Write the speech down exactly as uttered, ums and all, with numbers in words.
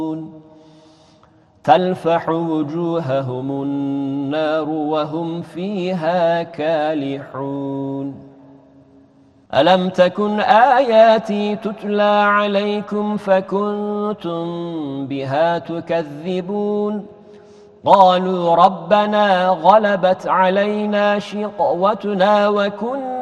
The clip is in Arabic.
تلفح وجوههم النار وهم فيها كالحون ألم تكن آياتي تتلى عليكم فكنتم بها تكذبون قالوا ربنا غلبت علينا شقوتنا وكنا